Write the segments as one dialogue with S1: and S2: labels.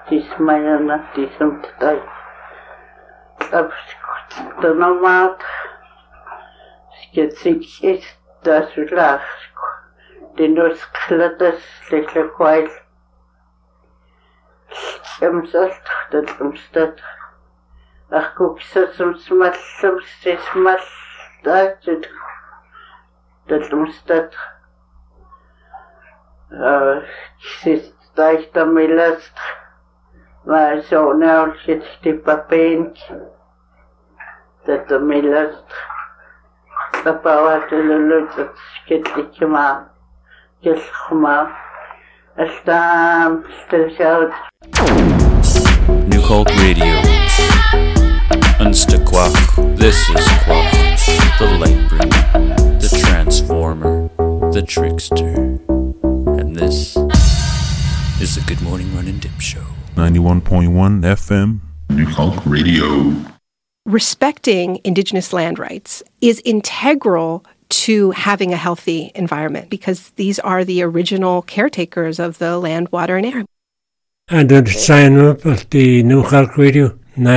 S1: tismayana tisumtai abskutanamaat sketsikis dasulaarsko dinosklatas leklaquail emsalt tatumstat arkuksasumsmallum sismaltaatut tatumstat sistaitamilast vaasoonaullit tipapeenk tatamilast tapawatelulutat sketlikmaa kelxmaa altaam stelsaut
S2: New Hulk Radio. Unstaquach. This is Quach, the Lightbringer, the Transformer, the Trickster. And this is the Good Morning Run and Dip Show.
S3: 91.1 FM.
S4: New Hulk Radio.
S5: Respecting Indigenous land rights is integral to having a healthy environment because these are the original caretakers of the land, water, and air.
S6: And to sign up at the New Hulk Radio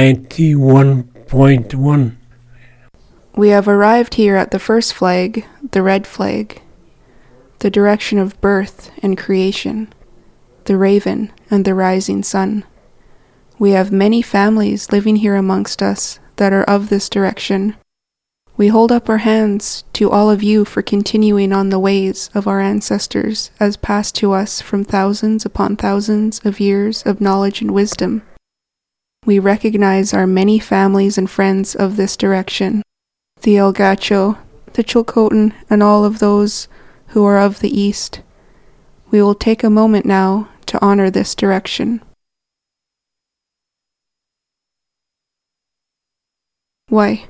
S6: 91.1.
S7: We have arrived here at the first flag, the red flag, the direction of birth and creation, the raven and the rising sun. We have many families living here amongst us that are of this direction. We hold up our hands to all of you for continuing on the ways of our ancestors as passed to us from thousands upon thousands of years of knowledge and wisdom. We recognize our many families and friends of this direction, the El Gacho, the Chilcotin, and all of those who are of the East. We will take a moment now to honor this direction. Why?